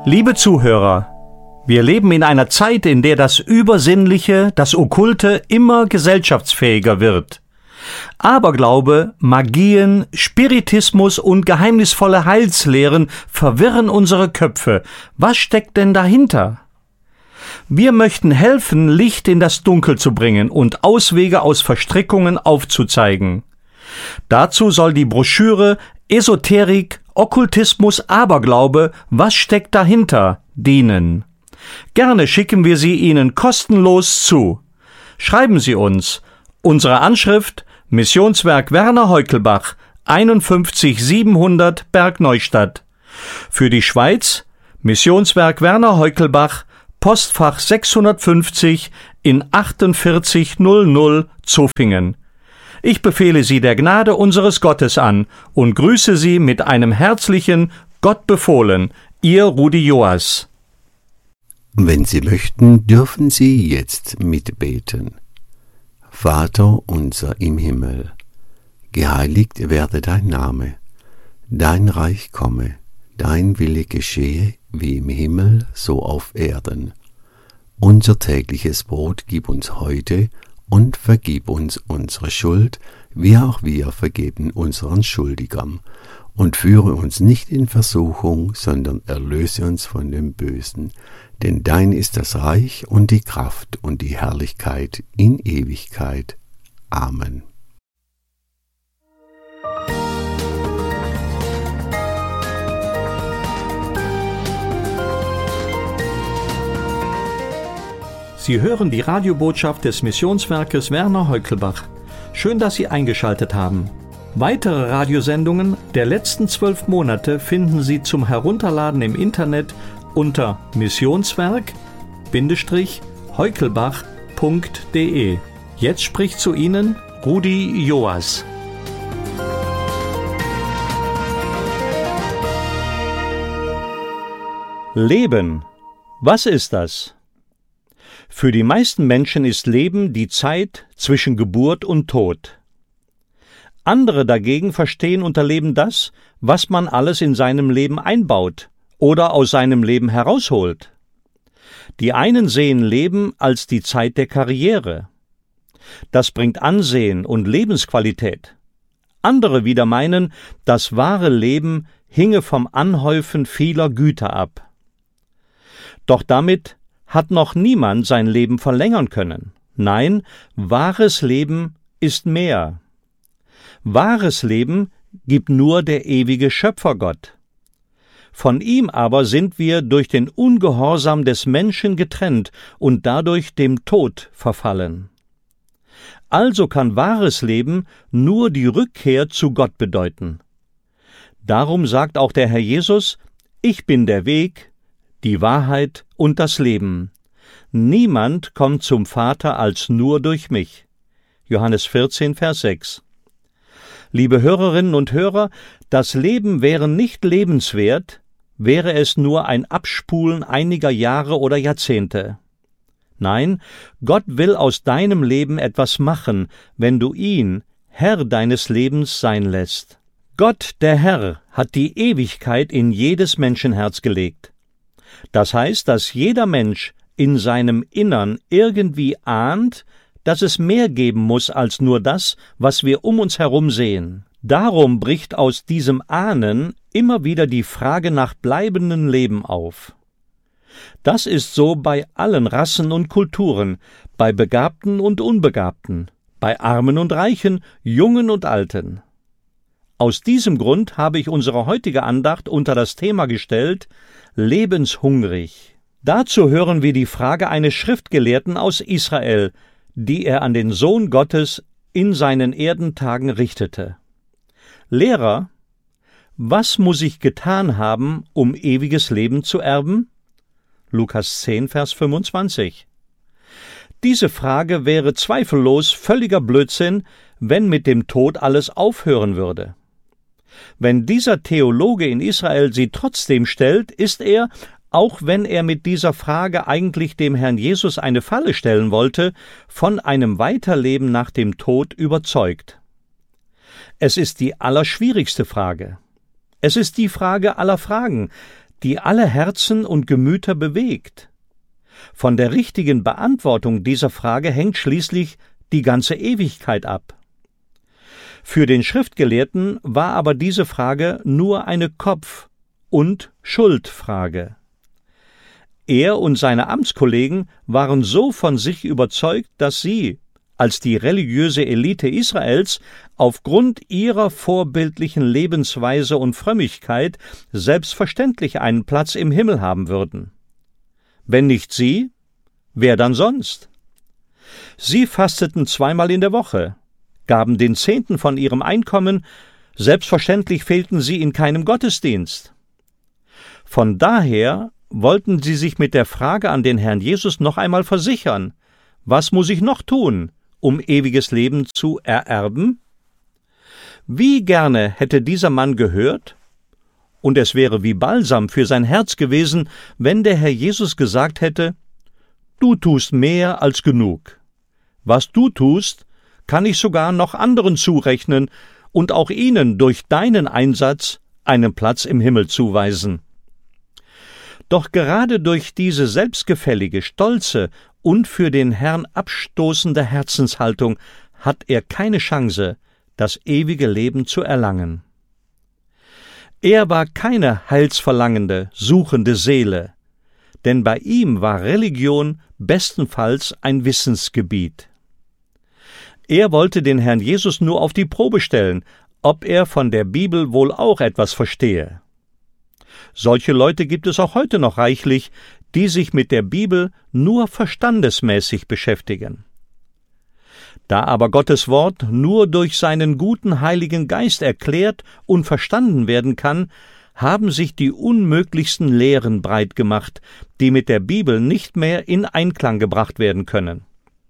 Liebe Zuhörer, wir leben in einer Zeit, in der das Übersinnliche, das Okkulte immer gesellschaftsfähiger wird. Aberglaube, Magien, Spiritismus und geheimnisvolle Heilslehren verwirren unsere Köpfe. Was steckt denn dahinter? Wir möchten helfen, Licht in das Dunkel zu bringen und Auswege aus Verstrickungen aufzuzeigen. Dazu soll die Broschüre Esoterik, Okkultismus, Aberglaube, was steckt dahinter? Dienen. Gerne schicken wir sie Ihnen kostenlos zu. Schreiben Sie uns. Unsere Anschrift: Missionswerk Werner Heukelbach, 51700 Bergneustadt. Für die Schweiz: Missionswerk Werner Heukelbach, Postfach 650 in 4800 Zofingen. Ich befehle Sie der Gnade unseres Gottes an und grüße Sie mit einem herzlichen Gott befohlen, Ihr Rudi Joas. Wenn Sie möchten, dürfen Sie jetzt mitbeten. Vater unser im Himmel, geheiligt werde dein Name, dein Reich komme, dein Wille geschehe, wie im Himmel, so auf Erden. Unser tägliches Brot gib uns heute und vergib uns unsere Schuld, wie auch wir vergeben unseren Schuldigern. Und führe uns nicht in Versuchung, sondern erlöse uns von dem Bösen. Denn dein ist das Reich und die Kraft und die Herrlichkeit in Ewigkeit. Amen. Sie hören die Radiobotschaft des Missionswerkes Werner Heukelbach. Schön, dass Sie eingeschaltet haben. Weitere Radiosendungen der letzten 12 Monate finden Sie zum Herunterladen im Internet unter missionswerk-heukelbach.de. Jetzt spricht zu Ihnen Rudi Joas. Leben. Was ist das? Für die meisten Menschen ist Leben die Zeit zwischen Geburt und Tod. Andere dagegen verstehen unter Leben das, was man alles in seinem Leben einbaut oder aus seinem Leben herausholt. Die einen sehen Leben als die Zeit der Karriere. Das bringt Ansehen und Lebensqualität. Andere wieder meinen, das wahre Leben hinge vom Anhäufen vieler Güter ab. Doch damit hat noch niemand sein Leben verlängern können. Nein, wahres Leben ist mehr. Wahres Leben gibt nur der ewige Schöpfergott. Von ihm aber sind wir durch den Ungehorsam des Menschen getrennt und dadurch dem Tod verfallen. Also kann wahres Leben nur die Rückkehr zu Gott bedeuten. Darum sagt auch der Herr Jesus: Ich bin der Weg, die Wahrheit und das Leben. Niemand kommt zum Vater als nur durch mich. Johannes 14, Vers 6. Liebe Hörerinnen und Hörer, das Leben wäre nicht lebenswert, wäre es nur ein Abspulen einiger Jahre oder Jahrzehnte. Nein, Gott will aus deinem Leben etwas machen, wenn du ihn Herr deines Lebens sein lässt. Gott, der Herr, hat die Ewigkeit in jedes Menschenherz gelegt. Das heißt, dass jeder Mensch in seinem Innern irgendwie ahnt, dass es mehr geben muss als nur das, was wir um uns herum sehen. Darum bricht aus diesem Ahnen immer wieder die Frage nach bleibendem Leben auf. Das ist so bei allen Rassen und Kulturen, bei Begabten und Unbegabten, bei Armen und Reichen, Jungen und Alten. Aus diesem Grund habe ich unsere heutige Andacht unter das Thema gestellt: Lebenshungrig. Dazu hören wir die Frage eines Schriftgelehrten aus Israel, die er an den Sohn Gottes in seinen Erdentagen richtete. Lehrer, was muss ich getan haben, um ewiges Leben zu erben? Lukas 10, Vers 25. Diese Frage wäre zweifellos völliger Blödsinn, wenn mit dem Tod alles aufhören würde. Wenn dieser Theologe in Israel sie trotzdem stellt, ist er, auch wenn er mit dieser Frage eigentlich dem Herrn Jesus eine Falle stellen wollte, von einem Weiterleben nach dem Tod überzeugt. Es ist die allerschwierigste Frage. Es ist die Frage aller Fragen, die alle Herzen und Gemüter bewegt. Von der richtigen Beantwortung dieser Frage hängt schließlich die ganze Ewigkeit ab. Für den Schriftgelehrten war aber diese Frage nur eine Kopf- und Schuldfrage. Er und seine Amtskollegen waren so von sich überzeugt, dass sie, als die religiöse Elite Israels, aufgrund ihrer vorbildlichen Lebensweise und Frömmigkeit selbstverständlich einen Platz im Himmel haben würden. Wenn nicht sie, wer dann sonst? Sie fasteten 2-mal in der Woche, gaben den 10. von ihrem Einkommen, selbstverständlich fehlten sie in keinem Gottesdienst. Von daher wollten sie sich mit der Frage an den Herrn Jesus noch einmal versichern: Was muss ich noch tun, um ewiges Leben zu ererben? Wie gerne hätte dieser Mann gehört, und es wäre wie Balsam für sein Herz gewesen, wenn der Herr Jesus gesagt hätte: Du tust mehr als genug. Was du tust, kann ich sogar noch anderen zurechnen und auch ihnen durch deinen Einsatz einen Platz im Himmel zuweisen. Doch gerade durch diese selbstgefällige, stolze und für den Herrn abstoßende Herzenshaltung hat er keine Chance, das ewige Leben zu erlangen. Er war keine heilsverlangende, suchende Seele, denn bei ihm war Religion bestenfalls ein Wissensgebiet. Er wollte den Herrn Jesus nur auf die Probe stellen, ob er von der Bibel wohl auch etwas verstehe. Solche Leute gibt es auch heute noch reichlich, die sich mit der Bibel nur verstandesmäßig beschäftigen. Da aber Gottes Wort nur durch seinen guten Heiligen Geist erklärt und verstanden werden kann, haben sich die unmöglichsten Lehren breit gemacht, die mit der Bibel nicht mehr in Einklang gebracht werden können.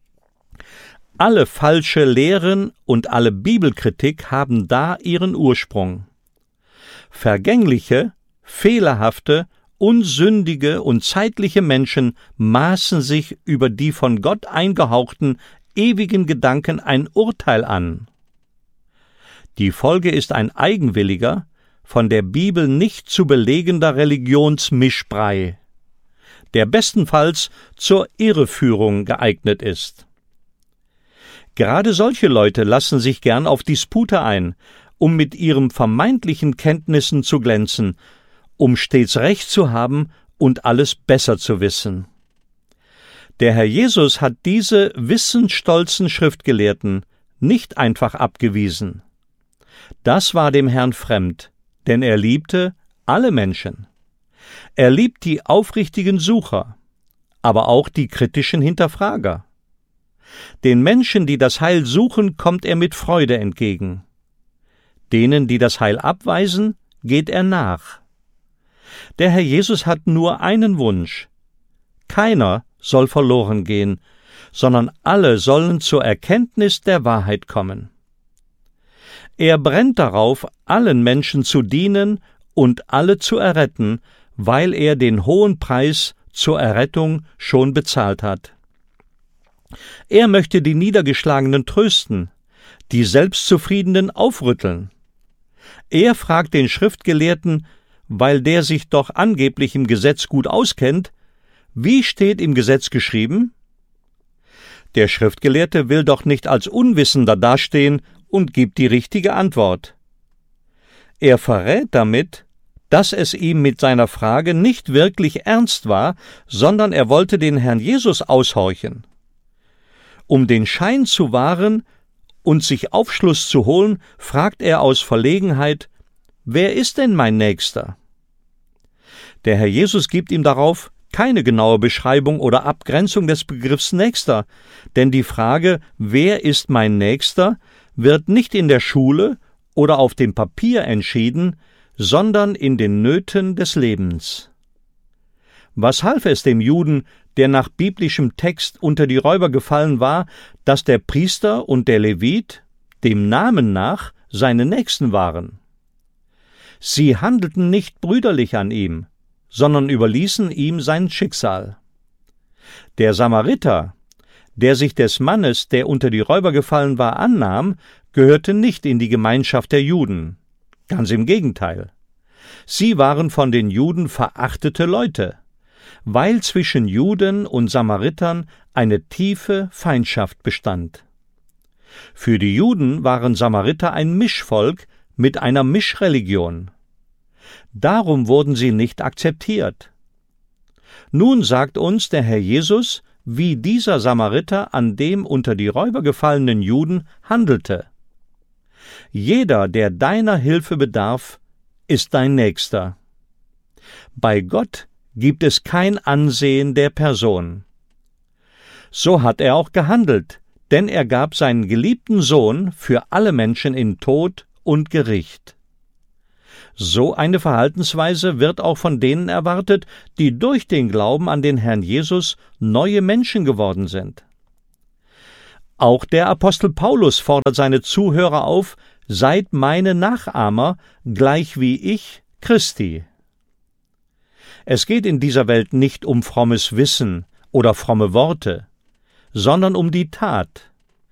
Alle falsche Lehren und alle Bibelkritik haben da ihren Ursprung. Vergängliche, fehlerhafte, unsündige und zeitliche Menschen maßen sich über die von Gott eingehauchten, ewigen Gedanken ein Urteil an. Die Folge ist ein eigenwilliger, von der Bibel nicht zu belegender Religionsmischbrei, der bestenfalls zur Irreführung geeignet ist. Gerade solche Leute lassen sich gern auf Dispute ein, um mit ihren vermeintlichen Kenntnissen zu glänzen, um stets Recht zu haben und alles besser zu wissen. Der Herr Jesus hat diese wissensstolzen Schriftgelehrten nicht einfach abgewiesen. Das war dem Herrn fremd, denn er liebte alle Menschen. Er liebt die aufrichtigen Sucher, aber auch die kritischen Hinterfrager. Den Menschen, die das Heil suchen, kommt er mit Freude entgegen. Denen, die das Heil abweisen, geht er nach. Der Herr Jesus hat nur einen Wunsch: Keiner soll verloren gehen, sondern alle sollen zur Erkenntnis der Wahrheit kommen. Er brennt darauf, allen Menschen zu dienen und alle zu erretten, weil er den hohen Preis zur Errettung schon bezahlt hat. Er möchte die Niedergeschlagenen trösten, die Selbstzufriedenen aufrütteln. Er fragt den Schriftgelehrten, weil der sich doch angeblich im Gesetz gut auskennt: Wie steht im Gesetz geschrieben? Der Schriftgelehrte will doch nicht als Unwissender dastehen und gibt die richtige Antwort. Er verrät damit, dass es ihm mit seiner Frage nicht wirklich ernst war, sondern er wollte den Herrn Jesus aushorchen. Um den Schein zu wahren und sich Aufschluss zu holen, fragt er aus Verlegenheit: Wer ist denn mein Nächster? Der Herr Jesus gibt ihm darauf keine genaue Beschreibung oder Abgrenzung des Begriffs Nächster, denn die Frage, wer ist mein Nächster, wird nicht in der Schule oder auf dem Papier entschieden, sondern in den Nöten des Lebens. Was half es dem Juden, der nach biblischem Text unter die Räuber gefallen war, dass der Priester und der Levit, dem Namen nach, seine Nächsten waren? Sie handelten nicht brüderlich an ihm, sondern überließen ihm sein Schicksal. Der Samariter, der sich des Mannes, der unter die Räuber gefallen war, annahm, gehörte nicht in die Gemeinschaft der Juden. Ganz im Gegenteil. Sie waren von den Juden verachtete Leute, weil zwischen Juden und Samaritern eine tiefe Feindschaft bestand. Für die Juden waren Samariter ein Mischvolk mit einer Mischreligion. Darum wurden sie nicht akzeptiert. Nun sagt uns der Herr Jesus, wie dieser Samariter an dem unter die Räuber gefallenen Juden handelte. Jeder, der deiner Hilfe bedarf, ist dein Nächster. Bei Gott gibt es kein Ansehen der Person. So hat er auch gehandelt, denn er gab seinen geliebten Sohn für alle Menschen in Tod und Gericht. So eine Verhaltensweise wird auch von denen erwartet, die durch den Glauben an den Herrn Jesus neue Menschen geworden sind. Auch der Apostel Paulus fordert seine Zuhörer auf: Seid meine Nachahmer, gleich wie ich Christi. Es geht in dieser Welt nicht um frommes Wissen oder fromme Worte, sondern um die Tat.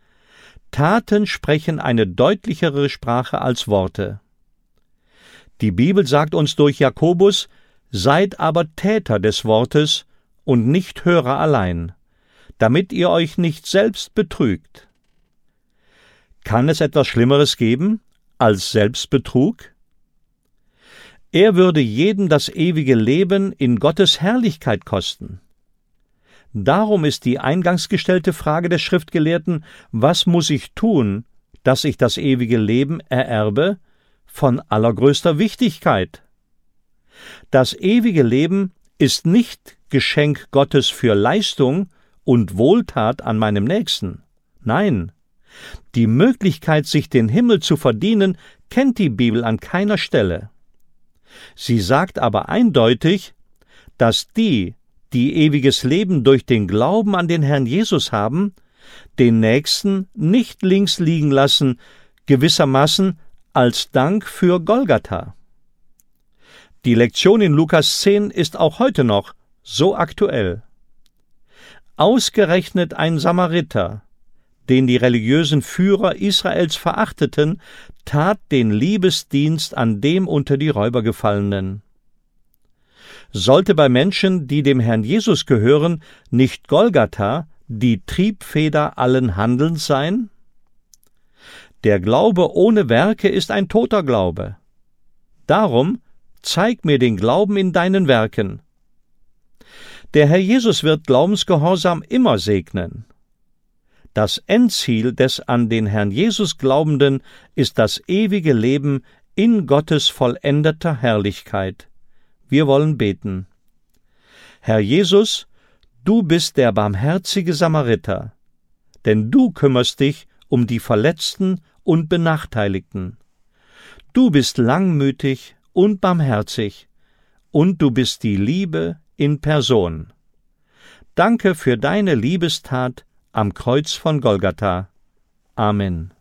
Taten sprechen eine deutlichere Sprache als Worte. Die Bibel sagt uns durch Jakobus: Seid aber Täter des Wortes und nicht Hörer allein, damit ihr euch nicht selbst betrügt. Kann es etwas Schlimmeres geben als Selbstbetrug? Er würde jeden das ewige Leben in Gottes Herrlichkeit kosten. Darum ist die eingangs gestellte Frage des Schriftgelehrten: Was muss ich tun, dass ich das ewige Leben ererbe, von allergrößter Wichtigkeit. Das ewige Leben ist nicht Geschenk Gottes für Leistung und Wohltat an meinem Nächsten. Nein, die Möglichkeit, sich den Himmel zu verdienen, kennt die Bibel an keiner Stelle. Sie sagt aber eindeutig, dass die ewiges Leben durch den Glauben an den Herrn Jesus haben, den Nächsten nicht links liegen lassen, gewissermaßen als Dank für Golgatha. Die Lektion in Lukas 10 ist auch heute noch so aktuell. Ausgerechnet ein Samariter, den die religiösen Führer Israels verachteten, tat den Liebesdienst an dem unter die Räuber gefallenen. Sollte bei Menschen, die dem Herrn Jesus gehören, nicht Golgatha die Triebfeder allen Handelns sein? Der Glaube ohne Werke ist ein toter Glaube. Darum zeig mir den Glauben in deinen Werken. Der Herr Jesus wird Glaubensgehorsam immer segnen. Das Endziel des an den Herrn Jesus Glaubenden ist das ewige Leben in Gottes vollendeter Herrlichkeit. Wir wollen beten. Herr Jesus, du bist der barmherzige Samariter, denn du kümmerst dich um die Verletzten und Benachteiligten. Du bist langmütig und barmherzig, und du bist die Liebe in Person. Danke für deine Liebestat am Kreuz von Golgatha. Amen.